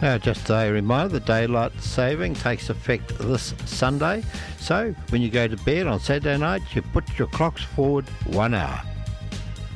Just a reminder, the daylight saving takes effect this Sunday. So when you go to bed on Saturday night, you put your clocks forward 1 hour.